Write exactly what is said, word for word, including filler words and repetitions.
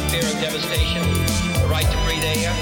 fear of devastation, the right to breathe air,